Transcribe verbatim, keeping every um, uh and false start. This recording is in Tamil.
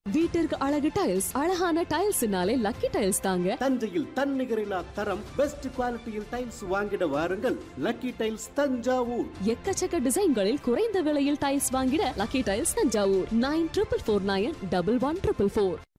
வீட்டிற்கு அழகு டைல்ஸ், அழகான டைல்ஸ்னாலே லக்கி டைல்ஸ் தாங்க. தஞ்சையில் தன்னிகரில்லா தரம், பெஸ்ட் குவாலிட்டியில் டைல்ஸ் வாங்கிட வாருங்கள். Lucky tiles Thanjavur. எக்கச்சக்க டிசைன்களில் குறைந்த விலையில் டைல்ஸ் வாங்கிட lucky tiles Thanjavur. Nine triple four nine double one triple four.